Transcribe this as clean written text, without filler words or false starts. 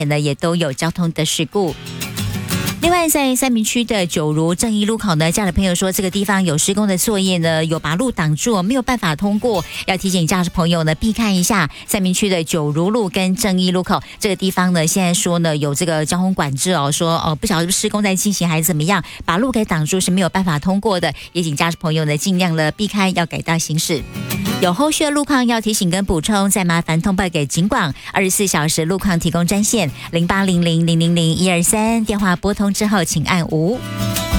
也都有交通的事故。另外，在三民区的九如正义路口呢，驾驶朋友说这个地方有施工的作业呢，有把路挡住，没有办法通过，要提醒驾驶朋友呢避开一下三民区的九如路跟正义路口这个地方呢，现在说呢有这个交通管制哦，说不晓得是施工在进行还是怎么样，把路给挡住是没有办法通过的，也请驾驶朋友呢尽量的避开，要改道行驶。有后续的路况要提醒跟补充，再麻烦通报给警广24小时路况提供专线0800000123，电话拨通之后请按5。